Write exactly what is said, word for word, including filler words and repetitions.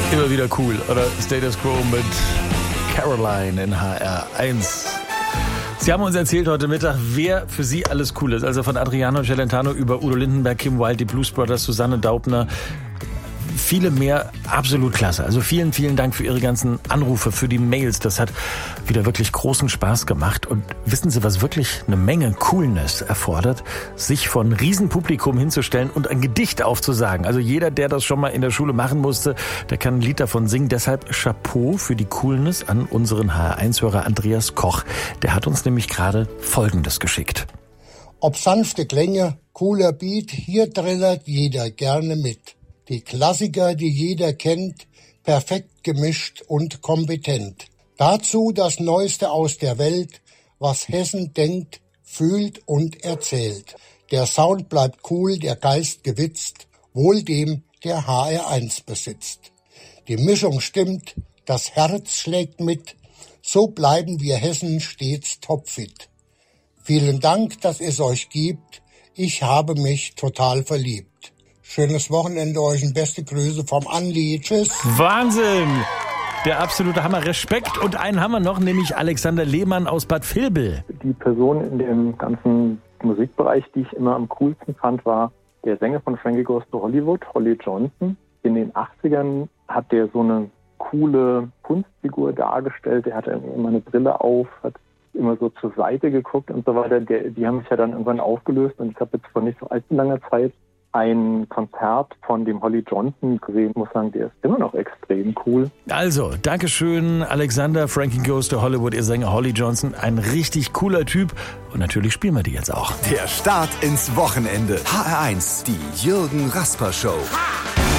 Immer wieder cool. Oder Status Quo mit Caroline in H R eins. Sie haben uns erzählt heute Mittag, wer für Sie alles cool ist. Also von Adriano Celentano über Udo Lindenberg, Kim Wilde, die Blues Brothers, Susanne Daubner. Viele mehr, absolut klasse. Also vielen, vielen Dank für Ihre ganzen Anrufe, für die Mails. Das hat wieder wirklich großen Spaß gemacht. Und wissen Sie, was wirklich eine Menge Coolness erfordert? Sich von Riesenpublikum hinzustellen und ein Gedicht aufzusagen. Also jeder, der das schon mal in der Schule machen musste, der kann ein Lied davon singen. Deshalb Chapeau für die Coolness an unseren H R eins-Hörer Andreas Koch. Der hat uns nämlich gerade Folgendes geschickt. Ob sanfte Klänge, cooler Beat, hier trällert jeder gerne mit. Die Klassiker, die jeder kennt, perfekt gemischt und kompetent. Dazu das Neueste aus der Welt, was Hessen denkt, fühlt und erzählt. Der Sound bleibt cool, der Geist gewitzt, wohl dem, der H R eins besitzt. Die Mischung stimmt, das Herz schlägt mit, so bleiben wir Hessen stets topfit. Vielen Dank, dass es euch gibt, ich habe mich total verliebt. Schönes Wochenende euch und beste Grüße vom Andi. Tschüss. Wahnsinn! Der absolute Hammer. Respekt. Und einen haben wir noch, nämlich Alexander Lehmann aus Bad Vilbel. Die Person in dem ganzen Musikbereich, die ich immer am coolsten fand, war der Sänger von Frankie Goes to Hollywood, Holly Johnson. In den achtzigern hat der so eine coole Kunstfigur dargestellt. Der hatte immer eine Brille auf, hat immer so zur Seite geguckt und so weiter. Der, die haben sich ja dann irgendwann aufgelöst und ich habe jetzt vor nicht so allzu langer Zeit ein Konzert von dem Holly Johnson gesehen. Ich muss sagen, der ist immer noch extrem cool. Also, Dankeschön, Alexander, Frankie Goes to Hollywood, ihr Sänger Holly Johnson. Ein richtig cooler Typ. Und natürlich spielen wir die jetzt auch. Der Start ins Wochenende. H R eins, die Jürgen Rasper Show.